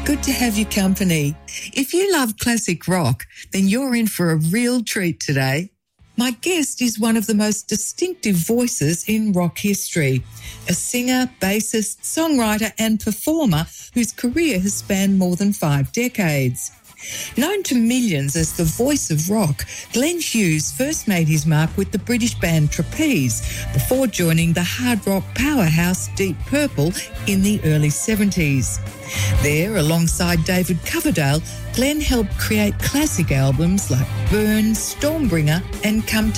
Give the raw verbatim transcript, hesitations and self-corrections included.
Good to have your company. If you love classic rock, then you're in for a real treat today. My guest is one of the most distinctive voices in rock history, a singer, bassist, songwriter and performer whose career has spanned more than five decades. Known to millions as the voice of rock, Glenn Hughes first made his mark with the British band Trapeze before joining the hard rock powerhouse Deep Purple in the early seventies. There, alongside David Coverdale, Glenn helped create classic albums like Burn, Stormbringer and Come